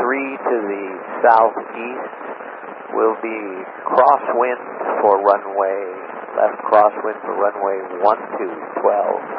to the southeast. Will be crosswind for runway, left crosswind for runway 12,